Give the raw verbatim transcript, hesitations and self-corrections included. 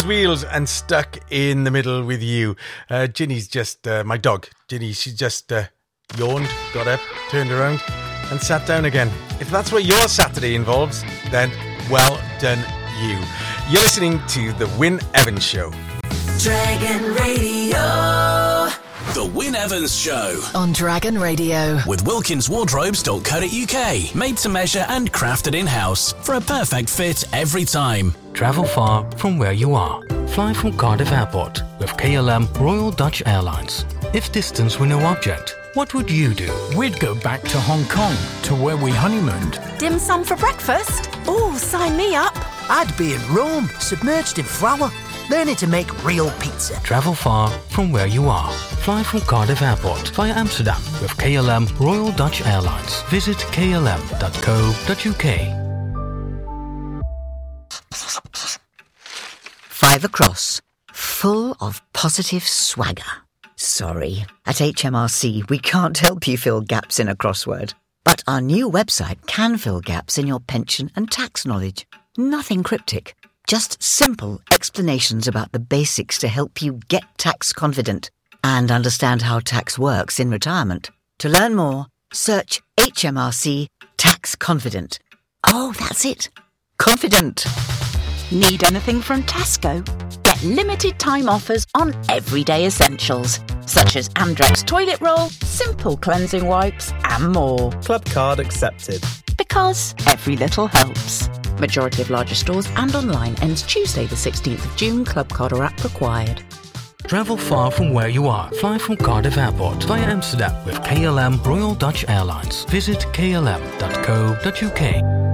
wheels and stuck in the middle with you. Uh, Ginny's just, uh, my dog, Ginny, she just uh, yawned, got up, turned around and sat down again. If that's what your Saturday involves, then well done you. You're listening to The Wyn Evans Show. Dragon Radio. The Wyn Evans Show on Dragon Radio with Wilkins Wardrobes dot co dot uk. Made to measure and crafted in-house for a perfect fit every time. Travel far from where you are. Fly from Cardiff Airport with K L M Royal Dutch Airlines. If distance were no object, what would you do? We'd go back to Hong Kong, to where we honeymooned. Dim sum for breakfast? Oh, sign me up. I'd be in Rome, submerged in flour, learning to make real pizza. Travel far from where you are. Fly from Cardiff Airport via Amsterdam with K L M Royal Dutch Airlines. Visit k l m dot co dot u k. Five across, full of positive swagger. Sorry, at H M R C we can't help you fill gaps in a crossword. But our new website can fill gaps in your pension and tax knowledge. Nothing cryptic, just simple explanations about the basics to help you get tax confident and understand how tax works in retirement. To learn more, search H M R C Tax Confident. Oh, that's it. Confident. Need anything from Tesco? Get limited time offers on everyday essentials, such as Andrex toilet roll, simple cleansing wipes, and more. Club card accepted. Because every little helps. Majority of larger stores and online ends Tuesday the sixteenth of June. Club card or app required. Travel far from where you are. Fly from Cardiff Airport via Amsterdam with K L M Royal Dutch Airlines. Visit k l m dot co dot u k.